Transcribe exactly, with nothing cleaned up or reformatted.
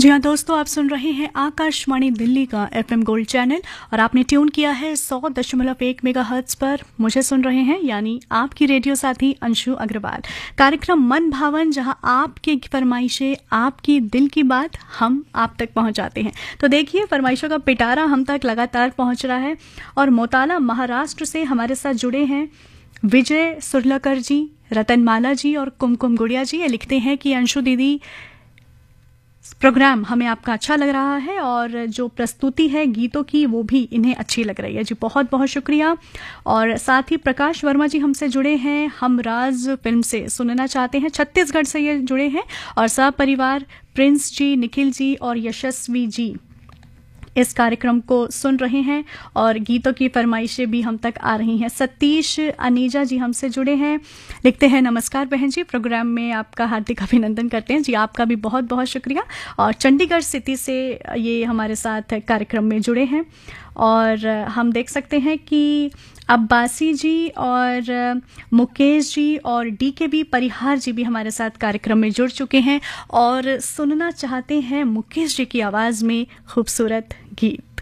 जी हाँ दोस्तों, आप सुन रहे हैं आकाशवाणी दिल्ली का एफएम गोल्ड चैनल और आपने ट्यून किया है सौ दशमलव एक मेगाहर्ट्ज पर। मुझे सुन रहे हैं यानी आपकी रेडियो साथी अंशु अग्रवाल। कार्यक्रम मन भावन, जहां आपकी फरमाइशें, आपकी दिल की बात हम आप तक पहुंचाते हैं। तो देखिए, फरमाइशों का पिटारा हम तक लगातार पहुंच रहा है और मोताला महाराष्ट्र से हमारे साथ जुड़े हैं विजय सुरलकर जी, रतनमाला जी और कुमकुम गुड़िया जी। ये लिखते हैं कि अंशु दीदी, प्रोग्राम हमें आपका अच्छा लग रहा है और जो प्रस्तुति है गीतों की वो भी इन्हें अच्छी लग रही है। जी बहुत बहुत शुक्रिया। और साथ ही प्रकाश वर्मा जी हमसे जुड़े हैं, हम राज फिल्म से सुनना चाहते हैं, छत्तीसगढ़ से ये जुड़े हैं और सब परिवार प्रिंस जी, निखिल जी और यशस्वी जी इस कार्यक्रम को सुन रहे हैं और गीतों की फरमाइशें भी हम तक आ रही हैं। सतीश अनीजा जी हमसे जुड़े हैं, लिखते हैं नमस्कार बहन जी, प्रोग्राम में आपका हार्दिक अभिनंदन करते हैं। जी आपका भी बहुत बहुत शुक्रिया। और चंडीगढ़ सिटी से ये हमारे साथ कार्यक्रम में जुड़े हैं और हम देख सकते हैं कि अब्बासी जी और मुकेश जी और डी के बी परिहार जी भी हमारे साथ कार्यक्रम में जुड़ चुके हैं और सुनना चाहते हैं मुकेश जी की आवाज़ में खूबसूरत गीत।